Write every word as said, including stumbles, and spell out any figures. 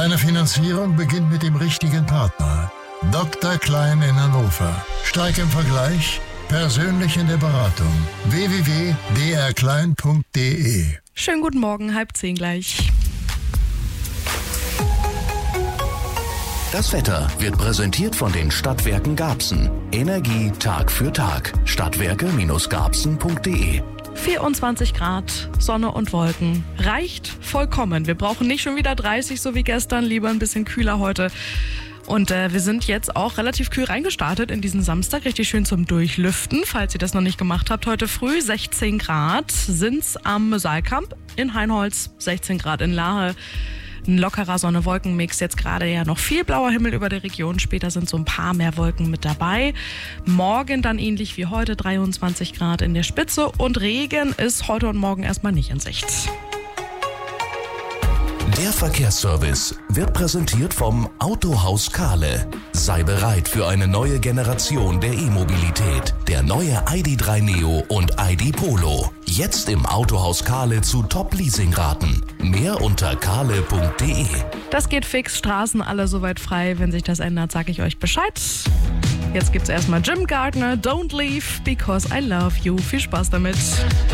Deine Finanzierung beginnt mit dem richtigen Partner. Doktor Klein in Hannover. Stark im Vergleich, persönlich in der Beratung. w w w punkt d r klein punkt d e. Schönen guten Morgen, halb zehn gleich. Das Wetter wird präsentiert von den Stadtwerken Garbsen. Energie Tag für Tag. Stadtwerke Garbsen punkt d e. vierundzwanzig Grad, Sonne und Wolken. Reicht vollkommen. Wir brauchen nicht schon wieder dreißig, so wie gestern. Lieber ein bisschen kühler heute. Und äh, wir sind jetzt auch relativ kühl reingestartet in diesen Samstag. Richtig schön zum Durchlüften. Falls ihr das noch nicht gemacht habt, heute früh sechzehn Grad sind's am Saalkamp in Heinholz, sechzehn Grad in Lahe. Ein lockerer Sonne-Wolken-Mix, jetzt gerade ja noch viel blauer Himmel über der Region, später sind so ein paar mehr Wolken mit dabei. Morgen dann ähnlich wie heute, dreiundzwanzig Grad in der Spitze und Regen ist heute und morgen erstmal nicht in Sicht. Der Verkehrsservice wird präsentiert vom Autohaus Kahle. Sei bereit für eine neue Generation der E-Mobilität. Der neue I D drei Neo und I D Polo. Jetzt im Autohaus Kahle zu Top-Leasing-Raten. Mehr unter kahle punkt d e. Das geht fix, Straßen alle soweit frei. Wenn sich das ändert, sage ich euch Bescheid. Jetzt gibt's erstmal Jim Gardner, Don't Leave Because I Love You. Viel Spaß damit.